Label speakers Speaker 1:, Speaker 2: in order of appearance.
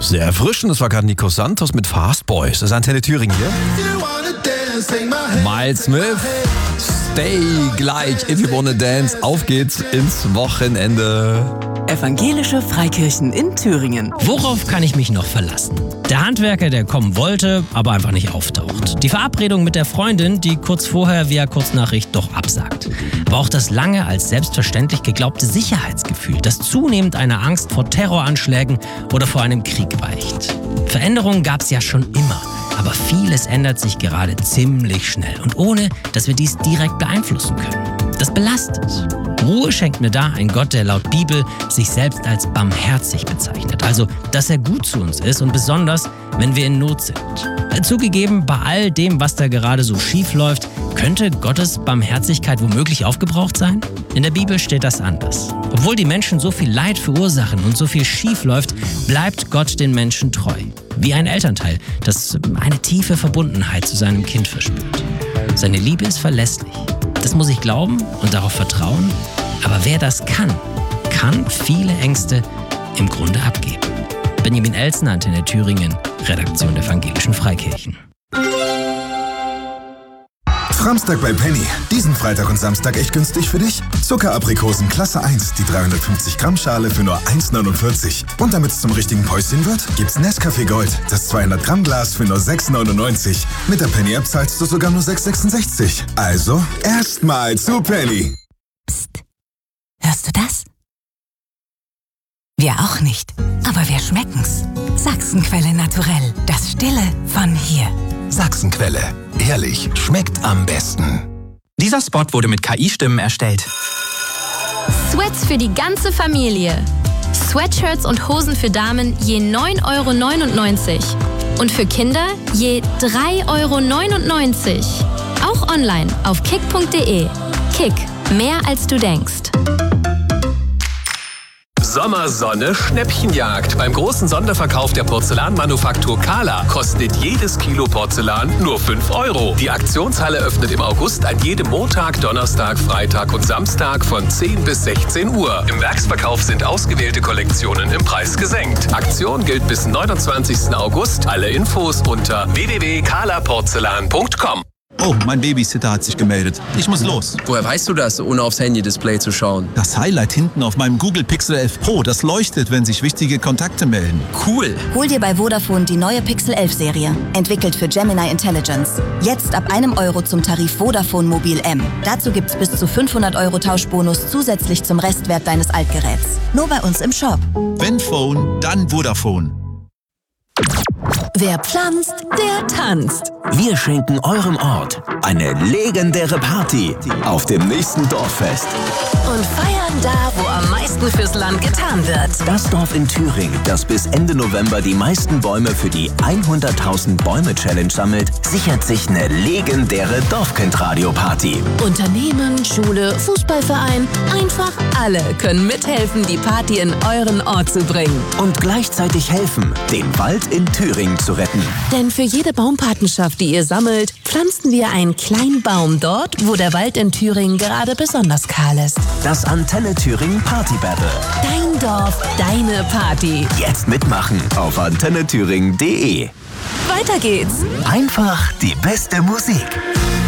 Speaker 1: Sehr erfrischend, das war gerade Nico Santos mit Fast Boys. Das ist Antenne Thüringen hier. Miles Smith, Stay gleich, If You Wanna Dance. Auf geht's ins Wochenende.
Speaker 2: Evangelische Freikirchen in Thüringen.
Speaker 3: Worauf kann ich mich noch verlassen? Der Handwerker, der kommen wollte, aber einfach nicht auftaucht. Die Verabredung mit der Freundin, die kurz vorher via Kurznachricht doch absagt. Aber auch das lange als selbstverständlich geglaubte Sicherheitsgefühl, das zunehmend einer Angst vor Terroranschlägen oder vor einem Krieg weicht. Veränderungen gab es ja schon immer. Aber vieles ändert sich gerade ziemlich schnell und ohne, dass wir dies direkt beeinflussen können. Das belastet. Ruhe schenkt mir da ein Gott, der laut Bibel sich selbst als barmherzig bezeichnet. Also, dass er gut zu uns ist und besonders, wenn wir in Not sind. Zugegeben, bei all dem, was da gerade so schief läuft, könnte Gottes Barmherzigkeit womöglich aufgebraucht sein? In der Bibel steht das anders. Obwohl die Menschen so viel Leid verursachen und so viel schief läuft, bleibt Gott den Menschen treu. Wie ein Elternteil, das eine tiefe Verbundenheit zu seinem Kind verspürt. Seine Liebe ist verlässlich. Das muss ich glauben und darauf vertrauen. Aber wer das kann viele Ängste im Grunde abgeben. Benjamin Elsner, Antenne Thüringen, Redaktion der Evangelischen Freikirchen.
Speaker 4: Framstag bei Penny. Diesen Freitag und Samstag echt günstig für dich? Zuckeraprikosen Klasse 1, die 350 Gramm Schale für nur 1,49. Und damit es zum richtigen Päuschen wird, gibt's Nescafé Gold, das 200 Gramm Glas für nur 6,99. Mit der Penny App zahlst du sogar nur 6,66. Also erstmal zu Penny.
Speaker 5: Psst. Hörst du das? Wir auch nicht, aber wir schmecken's. Sachsenquelle Naturell, das Stille von hier.
Speaker 6: Sachsenquelle. Ehrlich, schmeckt am besten.
Speaker 7: Dieser Spot wurde mit KI-Stimmen erstellt.
Speaker 8: Sweats für die ganze Familie. Sweatshirts und Hosen für Damen je 9,99 €. Und für Kinder je 3,99 €. Auch online auf kick.de. Kick, mehr als du denkst.
Speaker 9: Sommersonne Schnäppchenjagd. Beim großen Sonderverkauf der Porzellanmanufaktur Kala kostet jedes Kilo Porzellan nur 5 €. Die Aktionshalle öffnet im August an jedem Montag, Donnerstag, Freitag und Samstag von 10 bis 16 Uhr. Im Werksverkauf sind ausgewählte Kollektionen im Preis gesenkt. Aktion gilt bis 29. August. Alle Infos unter www.kalaporzellan.com.
Speaker 10: Oh, mein Babysitter hat sich gemeldet. Ich muss los.
Speaker 11: Woher weißt du das, ohne aufs Handy-Display zu schauen?
Speaker 10: Das Highlight hinten auf meinem Google Pixel 11 Pro, das leuchtet, wenn sich wichtige Kontakte melden.
Speaker 11: Cool.
Speaker 12: Hol dir bei Vodafone die neue Pixel 11 Serie. Entwickelt für Gemini Intelligence. Jetzt ab €1 zum Tarif Vodafone Mobil M. Dazu gibt's bis zu 500 € Tauschbonus zusätzlich zum Restwert deines Altgeräts. Nur bei uns im Shop.
Speaker 10: Wenn Phone, dann Vodafone.
Speaker 2: Wer pflanzt, der tanzt.
Speaker 6: Wir schenken eurem Ort eine legendäre Party auf dem nächsten Dorffest.
Speaker 2: Und feiern da, wo am meisten fürs Land getan wird.
Speaker 6: Das Dorf in Thüringen, das bis Ende November die meisten Bäume für die 100.000 Bäume-Challenge sammelt, sichert sich eine legendäre Dorfkind-Radio-Party.
Speaker 2: Unternehmen, Schule, Fußballverein, einfach alle können mithelfen, die Party in euren Ort zu bringen.
Speaker 6: Und gleichzeitig helfen, den Wald in Thüringen zu retten.
Speaker 2: Denn für jede Baumpatenschaft, die ihr sammelt, pflanzen wir einen kleinen Baum dort, wo der Wald in Thüringen gerade besonders kahl ist.
Speaker 6: Das Antenne Thüringen Party Battle.
Speaker 2: Dein Dorf, deine Party.
Speaker 6: Jetzt mitmachen auf antennethüringen.de.
Speaker 2: Weiter geht's.
Speaker 6: Einfach die beste Musik.